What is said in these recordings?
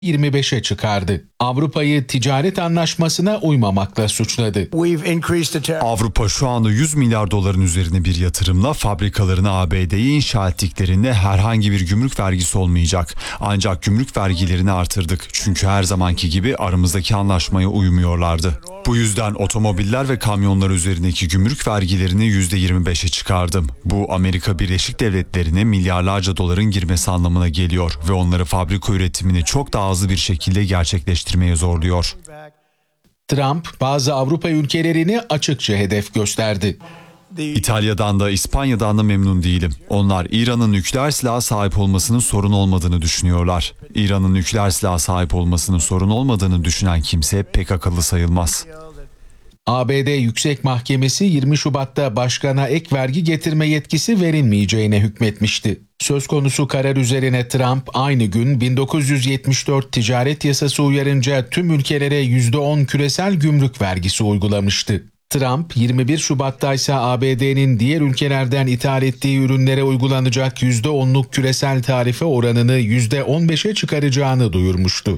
25'e çıkardı. Avrupa'yı ticaret anlaşmasına uymamakla suçladı. Avrupa şu anda 100 milyar doların üzerine bir yatırımla fabrikalarını ABD'ye inşa ettiklerinde herhangi bir gümrük vergisi olmayacak. Ancak gümrük vergilerini artırdık. Çünkü her zamanki gibi aramızdaki anlaşmaya uymuyorlardı. Bu yüzden otomobiller ve kamyonlar üzerindeki gümrük vergilerini %25'e çıkardım. Bu Amerika Birleşik Devletleri'ne milyarlarca doların girmesi anlamına geliyor ve onları fabrika üretimini çok daha hızlı bir şekilde gerçekleştirmeye zorluyor. Trump bazı Avrupa ülkelerini açıkça hedef gösterdi. İtalya'dan da İspanya'dan da memnun değilim. Onlar İran'ın nükleer silaha sahip olmasının sorun olmadığını düşünüyorlar. İran'ın nükleer silaha sahip olmasının sorun olmadığını düşünen kimse pek akıllı sayılmaz. ABD Yüksek Mahkemesi 20 Şubat'ta başkana ek vergi getirme yetkisi verilmeyeceğine hükmetmişti. Söz konusu karar üzerine Trump aynı gün 1974 ticaret yasası uyarınca tüm ülkelere %10 küresel gümrük vergisi uygulamıştı. Trump 21 Şubat'ta ise ABD'nin diğer ülkelerden ithal ettiği ürünlere uygulanacak %10'luk küresel tarife oranını %15'e çıkaracağını duyurmuştu.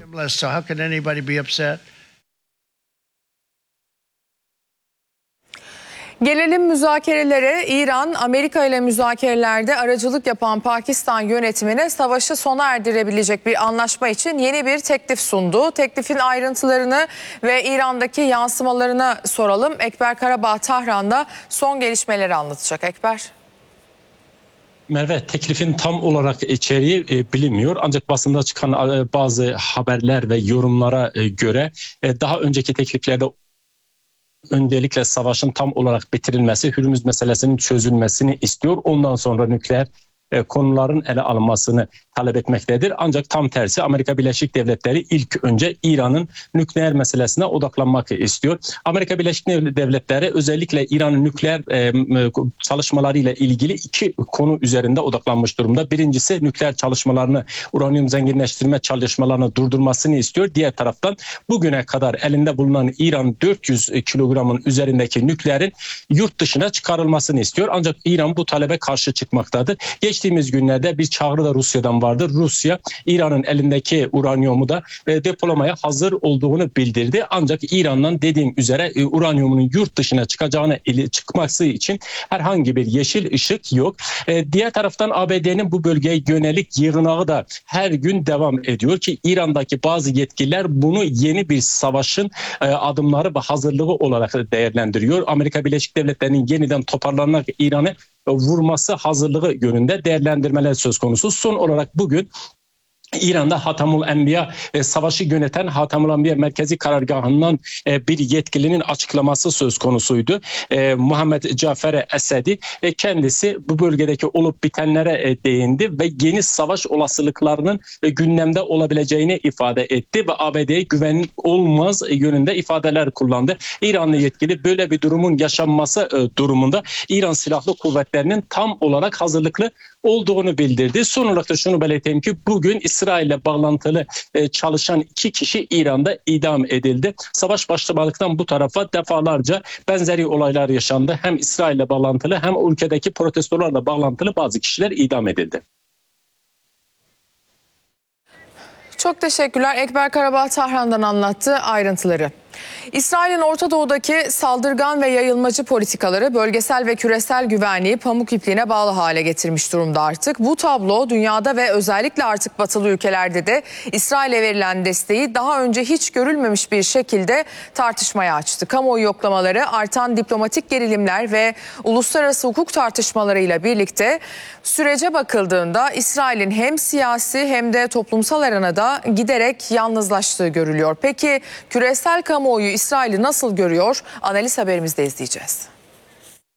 Gelelim müzakerelere. İran, Amerika ile müzakerelerde aracılık yapan Pakistan yönetimine savaşı sona erdirebilecek bir anlaşma için yeni bir teklif sundu. Teklifin ayrıntılarını ve İran'daki yansımalarını soralım. Ekber Karabağ Tahran'da son gelişmeleri anlatacak. Ekber. Merve, teklifin tam olarak içeriği bilinmiyor. Ancak basında çıkan bazı haberler ve yorumlara göre daha önceki tekliflerde öncelikle savaşın tam olarak bitirilmesi, Hürmüz meselesinin çözülmesini istiyor. Ondan sonra nükleer konuların ele alınmasını talep etmektedir. Ancak tam tersi Amerika Birleşik Devletleri ilk önce İran'ın nükleer meselesine odaklanmak istiyor. Amerika Birleşik Devletleri özellikle İran'ın nükleer çalışmalarıyla ilgili iki konu üzerinde odaklanmış durumda. Birincisi nükleer çalışmalarını, uranyum zenginleştirme çalışmalarını durdurmasını istiyor. Diğer taraftan bugüne kadar elinde bulunan İran 400 kilogramın üzerindeki nükleerin yurt dışına çıkarılmasını istiyor. Ancak İran bu talebe karşı çıkmaktadır. Geçtiğimiz günlerde bir çağrı da Rusya'dan vardı. Rusya İran'ın elindeki uranyumu da depolamaya hazır olduğunu bildirdi. Ancak İran'dan dediğim üzere uranyumunun yurt dışına çıkması için herhangi bir yeşil ışık yok. Diğer taraftan ABD'nin bu bölgeye yönelik yığınağı da her gün devam ediyor ki İran'daki bazı yetkililer bunu yeni bir savaşın adımları ve hazırlığı olarak değerlendiriyor. Amerika Birleşik Devletleri'nin yeniden toparlanarak İran'ı vurması hazırlığı yönünde değerlendirmeler söz konusu. Son olarak bugün İran'da Hatamul Enbiya savaşı yöneten Hatamul Enbiya Merkezi Karargahı'ndan bir yetkilinin açıklaması söz konusuydu. Muhammed Cafer Esedi kendisi bu bölgedeki olup bitenlere değindi ve yeni savaş olasılıklarının gündemde olabileceğini ifade etti ve ABD'ye güven olmaz yönünde ifadeler kullandı. İranlı yetkili böyle bir durumun yaşanması durumunda İran Silahlı Kuvvetleri'nin tam olarak hazırlıklı olduğunu bildirdi. Son olarak da şunu belirteyim ki bugün İsrail'le bağlantılı çalışan 2 kişi İran'da idam edildi. Savaş başlamadıktan bu tarafa defalarca benzeri olaylar yaşandı. Hem İsrail'le bağlantılı hem ülkedeki protestolarla bağlantılı bazı kişiler idam edildi. Çok teşekkürler. Ekber Karabağ Tahran'dan anlattı ayrıntıları. İsrail'in Orta Doğu'daki saldırgan ve yayılmacı politikaları bölgesel ve küresel güvenliği pamuk ipliğine bağlı hale getirmiş durumda artık. Bu tablo dünyada ve özellikle artık batılı ülkelerde de İsrail'e verilen desteği daha önce hiç görülmemiş bir şekilde tartışmaya açtı. Kamuoyu yoklamaları, artan diplomatik gerilimler ve uluslararası hukuk tartışmalarıyla birlikte sürece bakıldığında İsrail'in hem siyasi hem de toplumsal arenada giderek yalnızlaştığı görülüyor. Peki küresel kamuoyu İsrail'i nasıl görüyor? Analiz haberimizde izleyeceğiz.